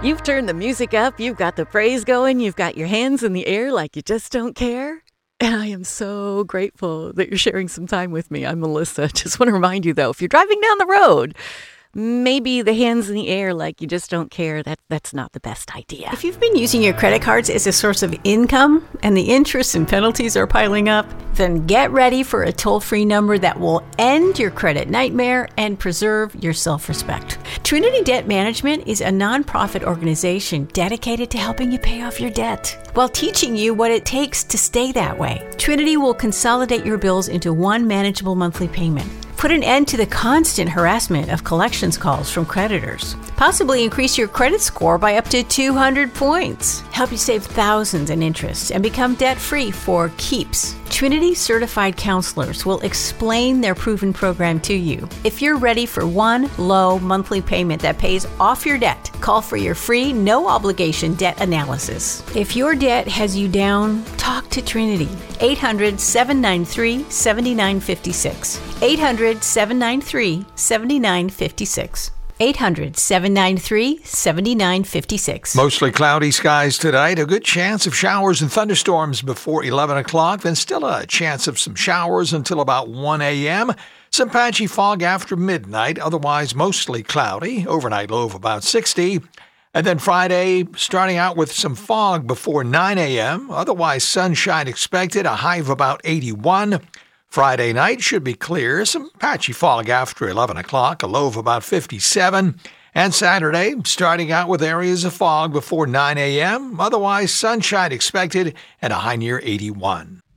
You've turned the music up, you've got the praise going, you've got your hands in the air like you just don't care. And I am so grateful that you're sharing some time with me. I'm Melissa. Just want to remind you, though, if you're driving down the road, maybe the hands in the air like you just don't care, that's not the best idea. If you've been using your credit cards as a source of income and the interest and penalties are piling up, then get ready for a toll-free number that will end your credit nightmare and preserve your self-respect. Trinity Debt Management is a nonprofit organization dedicated to helping you pay off your debt while teaching you what it takes to stay that way. Trinity will consolidate your bills into one manageable monthly payment. Put an end to the constant harassment of collections calls from creditors. Possibly increase your credit score by up to 200 points. Help you save thousands in interest and become debt-free for keeps. Trinity certified counselors will explain their proven program to you. If you're ready for one low monthly payment that pays off your debt, call for your free, no-obligation debt analysis. If your debt has you down, talk to Trinity. 800-793-7956. 800-793-7956. 800-793-7956. Mostly cloudy skies tonight. A good chance of showers and thunderstorms before 11 o'clock. Then still a chance of some showers until about 1 a.m. Some patchy fog after midnight. Otherwise, mostly cloudy. Overnight low of about 60. And then Friday, starting out with some fog before 9 a.m. Otherwise, sunshine expected. A high of about 81. Friday night should be clear, some patchy fog after 11 o'clock, a low of about 57. And Saturday, starting out with areas of fog before 9 a.m., otherwise sunshine expected and a high near 81.